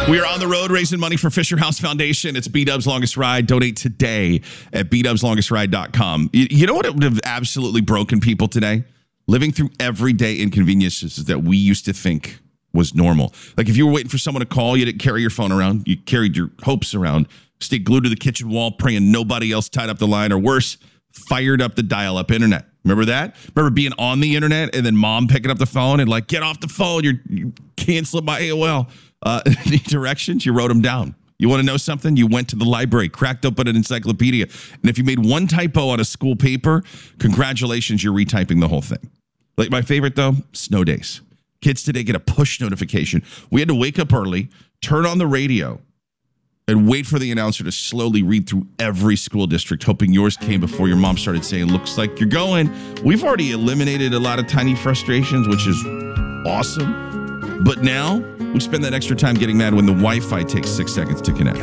We are on the road raising money for Fisher House Foundation. It's B-Dub's Longest Ride. Donate today at bdubslongestride.com. You know what would have absolutely broken people today? Living through everyday inconveniences that we used to think was normal. Like if you were waiting for someone to call, you didn't carry your phone around. You carried your hopes around. Stayed glued to the kitchen wall, praying nobody else tied up the line, or worse, fired up the dial-up internet. Remember that? Remember being on the internet and then mom picking up the phone and like, get off the phone. You're canceling my AOL. Any directions? You wrote them down. You want to know something? You went to the library, cracked open an encyclopedia. And if you made one typo on a school paper, congratulations, you're retyping the whole thing. Like my favorite, though, snow days. Kids today get a push notification. We had to wake up early, turn on the radio, and wait for the announcer to slowly read through every school district, hoping yours came before your mom started saying, looks like you're going. We've already eliminated a lot of tiny frustrations, which is awesome. But now we spend that extra time getting mad when the Wi-Fi takes 6 seconds to connect.